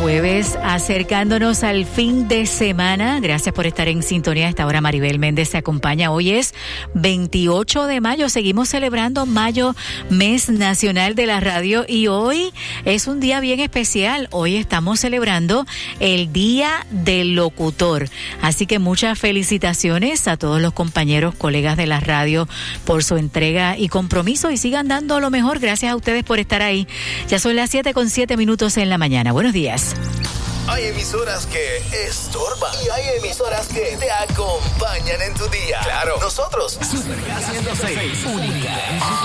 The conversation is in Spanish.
jueves, acercándonos al fin de semana. Gracias por estar en sintonía. A esta hora Maribel Méndez se acompaña. Hoy es 28 de mayo. Seguimos celebrando mayo, mes nacional de la radio, y hoy es un día bien especial. Hoy estamos celebrando el Día del Locutor. Así que muchas felicitaciones a todos los compañeros, colegas de la radio por su entrega y compromiso, y sigan dando lo mejor. Gracias a ustedes por estar ahí. Ya son las 7:07 en la mañana. Buenos días. Hay emisoras que estorban y hay emisoras que te acompañan en tu día. Claro, nosotros. Super K 106, única.